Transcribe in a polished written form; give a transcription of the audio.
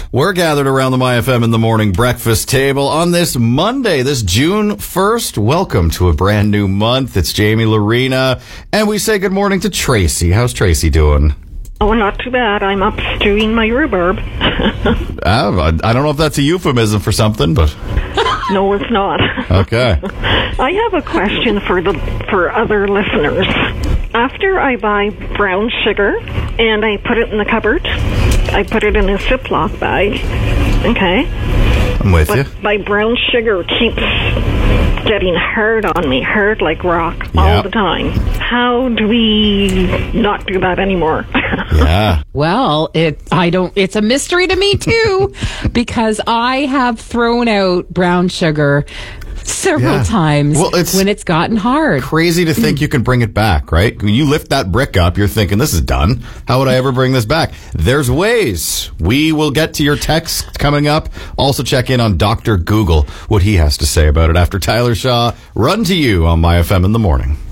We're gathered around the MyFM in the morning breakfast table on this Monday, this June 1st. Welcome to a brand new month. It's Jamie Lorena, and we say good morning to Tracy. How's Tracy doing? Oh, not too bad. I'm up stewing my rhubarb. I don't know if that's a euphemism for something, but... No, it's not. Okay. I have a question for other listeners. After I buy brown sugar and I put it in the cupboard, I put it in a Ziploc bag, okay? I'm with you. But my brown sugar keeps getting hard on me, hard like rock, all the time. How do we not do that anymore? Yeah. Well, it's a mystery to me too, because I have thrown out brown sugar several times when it's gotten hard. Crazy to think you can bring it back, right? When you lift that brick up, you're thinking, this is done. How would I ever bring this back? There's ways. We will get to your text coming up. Also check in on Dr. Google, what he has to say about it after Tyler Shaw. Run to you on MyFM in the morning.